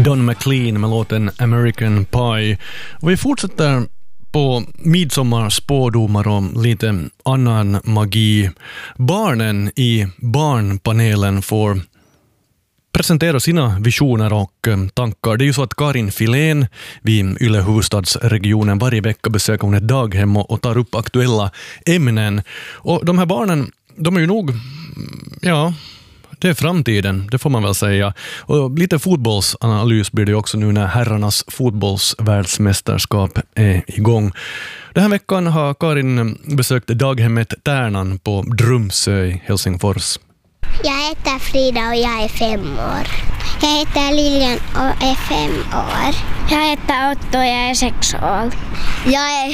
Don McLean med låten American Pie. Och vi fortsätter på midsommarspådomar och lite annan magi. Barnen i barnpanelen får presentera sina visioner och tankar. Det är ju så att Karin Filén vid Yle Huvudstadsregionen varje vecka besöker hon ett daghem och tar upp aktuella ämnen. Och de här barnen, de är ju nog, ja, det är framtiden, det får man väl säga. Och lite fotbollsanalys blir det också nu när herrarnas fotbollsvärldsmästerskap är igång. Den här veckan har Karin besökt daghemmet Tärnan på Drumsö i Helsingfors. Jag heter Frida och jag är 5 år. Jag heter Lilian och är 5 år. Jag heter Otto och jag är 6 år. Jag är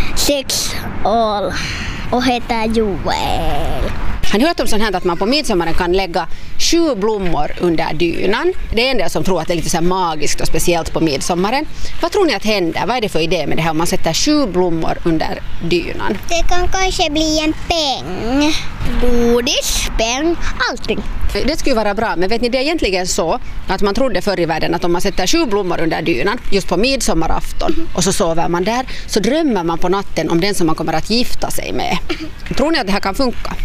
6 år och heter Joel. Har ni hört om sånt här att man på midsommaren kan lägga 7 blommor under dynan? Det är en del som tror att det är lite så här magiskt och speciellt på midsommaren. Vad tror ni att händer? Vad är det för idé med det här om man sätter 7 blommor under dynan? Det kan kanske bli en peng. Godis, peng, allting. Det skulle vara bra, men vet ni, det är egentligen så att man trodde förr i världen att om man sätter 7 blommor under dynan just på midsommarafton och så sover man där, så drömmer man på natten om den som man kommer att gifta sig med. Tror ni att det här kan funka?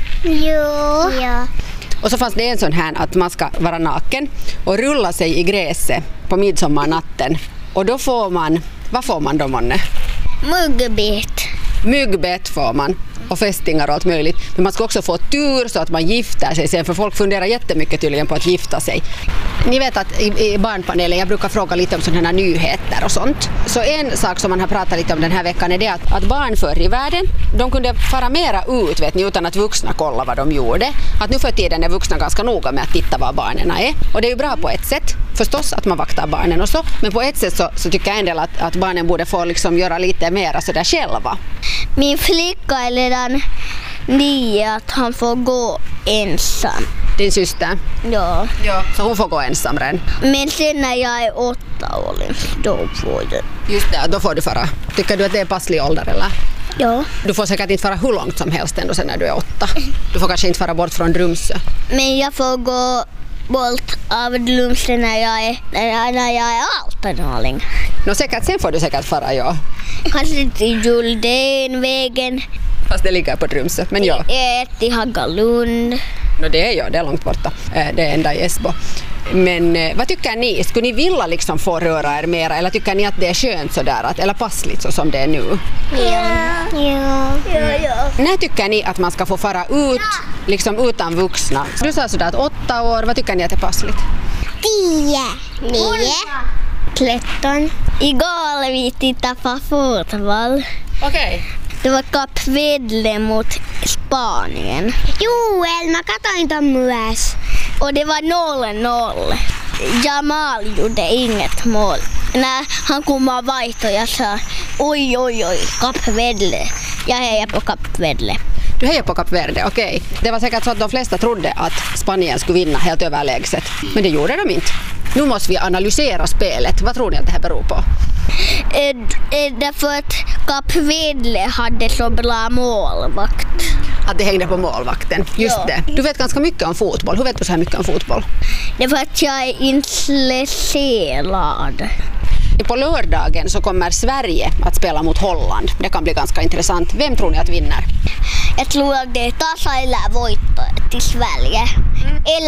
Ja. Och så fanns det en sån här att man ska vara naken och rulla sig i gräset på midsommarnatten. Och då får man, vad får man då, Monne? Muggbett. Myggbett får man och fästingar och allt möjligt. Men man ska också få tur så att man gifter sig sen, för folk funderar jättemycket tydligen på att gifta sig. Ni vet att i barnpanelen jag brukar fråga lite om sådana här nyheter och sånt. Så en sak som man har pratat lite om den här veckan är det att barn förr i världen, de kunde fara mera ut, vet ni, utan att vuxna kolla vad de gjorde. Att nu för tiden är vuxna ganska noga med att titta vad barnen är. Och det är ju bra på ett sätt, förstås att man vaktar barnen och så. Men på ett sätt så tycker jag en del att barnen borde få liksom göra lite mera sådär själva. Min flicka är redan 9 att han får gå ensam. Din syster? Ja. Så hon får gå ensam redan. Men sen när jag är 8 år, då får jag. Just det, då får du fara. Tycker du att det är passlig ålder eller? Ja. Du får säkert inte fara hur långt som helst ändå sen när du är 8. Du får kanske inte fara bort från Drumsö. Men jag får gå bort av Drumsö när jag är 18-åring. Säkert, sen får du säkert fara, ja. Kanske till Juldenvägen. Fast det ligger på Drumsö, men ja. Till Hagalund. Det är långt borta. Det är ända i Esbo. Men vad tycker ni? Skulle ni vilja liksom få röra er mera, eller tycker ni att det är skönt sådär, eller passligt så som det är nu? Ja. När tycker ni att man ska få fara ut liksom utan vuxna? Du sa sådär att 8 år, vad tycker ni att det är passligt? 10, 9, 13. Igår vi tittade på fotboll. Okej. Det var Kap Verde mot Spanien. Joel, man kan inte mös. Och det var 0-0. Jamal gjorde inget mål. När han kom av vajt och jag sa oj, Kap Verde. Jag hejar på Kap Verde. Du hejar på Kap Verde, okej. Det var säkert så att de flesta trodde att Spanien skulle vinna helt överlägset. Men det gjorde de inte. Nu måste vi analysera spelet. Vad tror ni att det här beror på? Därför att Kap Verde hade så bra målvakt. Att det hängde på målvakten, just det. Du vet ganska mycket om fotboll. Hur vet du så här mycket om fotboll? Det är för att jag är intresserad. På lördagen så kommer Sverige att spela mot Holland. Det kan bli ganska intressant. Vem tror ni att vinner? Jag tror att det är tasa eller voitto till Sverige.